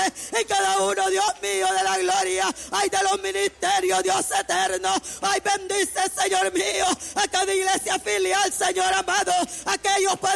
en cada uno, Dios mío, de la gloria, ay, de los ministerios, Dios eterno. Ay, bendice, Señor mío, a cada iglesia filial, Señor amado, a